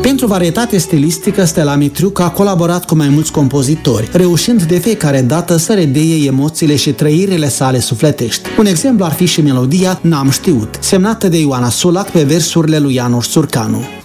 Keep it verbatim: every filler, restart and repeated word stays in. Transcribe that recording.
Pentru varietate stilistică, Stella Mitriuc a colaborat cu mai mulți compozitori, reușind de fiecare dată să redeie emoțiile și trăirile sale sufletești. Un exemplu ar fi și melodia N-am știut, semnată de Ioana Sulac pe versurile lui János Surcanu.